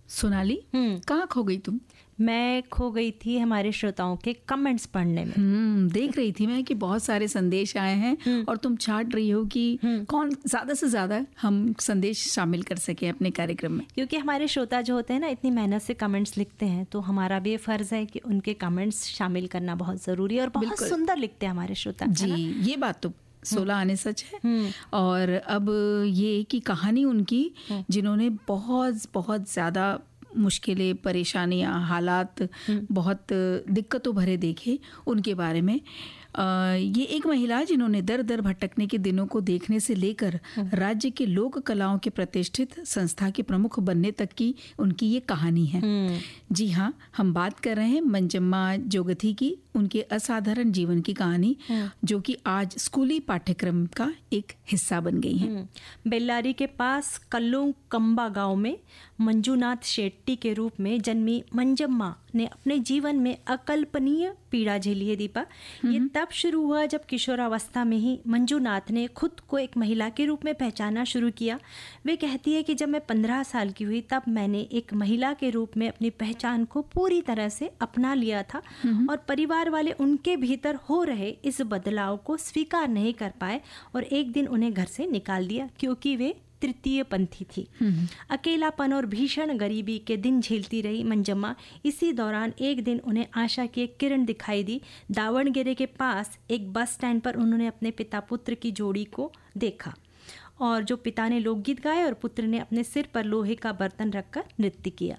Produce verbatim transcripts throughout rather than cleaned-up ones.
सोनाली, कहाँ खो गई तुम? मैं खो गई थी हमारे श्रोताओं के कमेंट्स पढ़ने में। हम्म देख रही थी मैं कि बहुत सारे संदेश आए हैं और तुम छाट रही हो कि कौन ज्यादा से ज्यादा हम संदेश शामिल कर सके अपने कार्यक्रम में। क्योंकि हमारे श्रोता जो होते हैं ना, इतनी मेहनत से कमेंट्स लिखते हैं, तो हमारा भी ये फर्ज है कि उनके कमेंट्स शामिल करना बहुत जरूरी है। और बहुत सुंदर लिखते हैं हमारे श्रोता जी, ये बात तो सोलह आने सच है। और अब ये कि कहानी उनकी, जिन्होंने बहुत बहुत ज्यादा मुश्किलें, परेशानियां, हालात बहुत दिक्कतों भरे देखे, उनके बारे में। आ, ये एक महिला जिन्होंने दर दर भटकने के दिनों को देखने से लेकर राज्य के लोक कलाओं के प्रतिष्ठित संस्था के प्रमुख बनने तक की उनकी ये कहानी है। जी हाँ, हम बात कर रहे हैं मंजम्मा जोगथी की, उनके असाधारण जीवन की कहानी, जो कि आज स्कूली पाठ्यक्रम का एक हिस्सा बन गई है। बेल्लारी के पास कल्लू कंबा गांव में मंजूनाथ शेट्टी के रूप में जन्मी मंजम्मा ने अपने जीवन में अकल्पनीय पीड़ा झेली है। दीपा, ये तब शुरू हुआ जब किशोरावस्था में ही मंजूनाथ ने खुद को एक महिला के रूप में पहचानना शुरू किया। वे कहती है कि जब मैं पंद्रह साल की हुई तब मैंने एक महिला के रूप में अपनी पहचान को पूरी तरह से अपना लिया था, और परिवार वाले उनके भीतर हो रहे इस बदलाव को स्वीकार नहीं कर पाए और एक दिन उन्हें घर से निकाल दिया, क्योंकि वे तृतीय पंथी थी। अकेलापन और भीषण गरीबी के दिन झेलती रही मंजम्मा। इसी दौरान एक दिन उन्हें आशा की एक किरण दिखाई दी। दावणगेरे के पास एक बस स्टैंड पर उन्होंने अपने पिता पुत्र की जोड़ी को देखा, और जो पिता ने लोकगीत गाए और पुत्र ने अपने सिर पर लोहे का बर्तन रखकर नृत्य किया।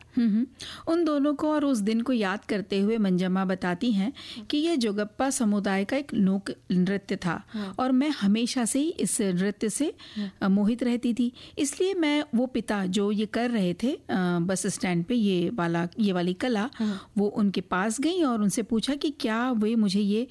उन दोनों को और उस दिन को याद करते हुए मंजम्मा बताती हैं कि यह जोगप्पा समुदाय का एक लोक नृत्य था, और मैं हमेशा से ही इस नृत्य से मोहित रहती थी। इसलिए मैं वो पिता जो ये कर रहे थे बस स्टैंड पे, ये वाला ये वाली कला, वो उनके पास गई और उनसे पूछा कि क्या वे मुझे ये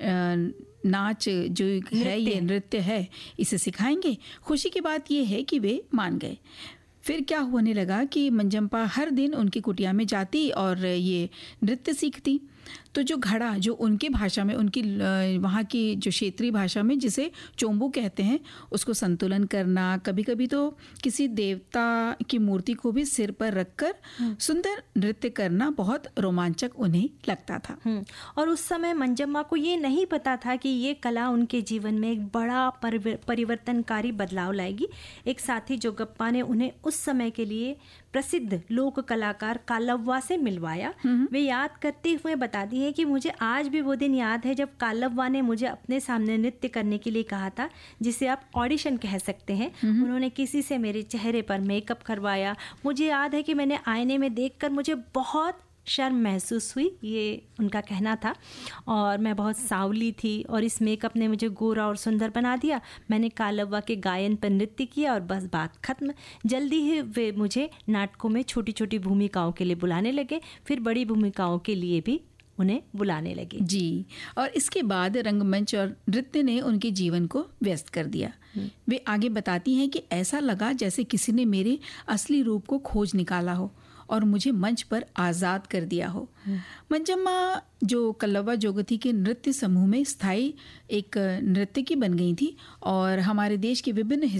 नाच जो है, ये नृत्य है, इसे सिखाएंगे। खुशी की बात ये है कि वे मान गए। फिर क्या होने लगा कि मंजम्मा हर दिन उनकी कुटिया में जाती और ये नृत्य सीखती। तो जो घड़ा, जो उनके भाषा में, उनकी वहाँ की जो क्षेत्रीय भाषा में जिसे चोंबू कहते हैं, उसको संतुलन करना, कभी कभी तो किसी देवता की मूर्ति को भी सिर पर रखकर सुंदर नृत्य करना बहुत रोमांचक उन्हें लगता था। और उस समय मंजम्मा को ये नहीं पता था कि ये कला उनके जीवन में एक बड़ा परिवर्तनकारी बदलाव लाएगी। एक साथी जोगप्पा ने उन्हें उस समय के लिए प्रसिद्ध लोक कलाकार कालव्वा से मिलवाया। वे याद करते हुए बताती हैं कि मुझे आज भी वो दिन याद है जब कालव्वा ने मुझे अपने सामने नृत्य करने के लिए कहा था, जिसे आप ऑडिशन कह सकते हैं। उन्होंने किसी से मेरे चेहरे पर मेकअप करवाया। मुझे याद है कि मैंने आईने में देखकर मुझे बहुत शर्म महसूस हुई, ये उनका कहना था, और मैं बहुत सांवली थी और इस मेकअप ने मुझे गोरा और सुंदर बना दिया। मैंने कालव्वा के गायन पर नृत्य किया और बस बात खत्म। जल्दी ही वे मुझे नाटकों में छोटी छोटी भूमिकाओं के लिए बुलाने लगे, फिर बड़ी भूमिकाओं के लिए भी उन्हें बुलाने लगे। जी, और इसके बाद रंगमंच और नृत्य ने उनके जीवन को व्यस्त कर दिया। वे आगे बताती हैं कि ऐसा लगा जैसे किसी ने मेरे असली रूप को खोज निकाला हो और मुझे मंच पर आज़ाद कर दिया हो। मंजम्मा जो कल्लव्वा जोगथी के नृत्य समूह में स्थायी एक नृत्यकी बन गई थी और हमारे देश के विभिन्न